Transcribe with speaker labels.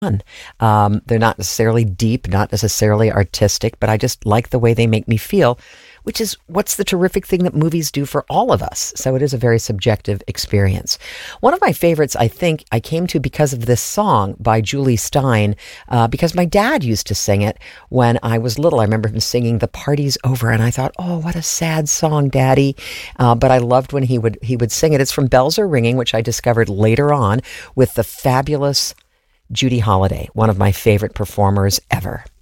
Speaker 1: They're not necessarily deep, not necessarily artistic, but I just like the way they make me feel, which is what's the terrific thing that movies do for all of us. So it is a very subjective experience. One of my favorites, I think, I came to because of this song by Julie Stein, because my dad used to sing it when I was little. I remember him singing "The Party's Over," and I thought, oh, what a sad song, Daddy. But I loved when he would sing it. It's from Bells Are Ringing, which I discovered later on with the fabulous Judy Holliday, one of my favorite performers ever.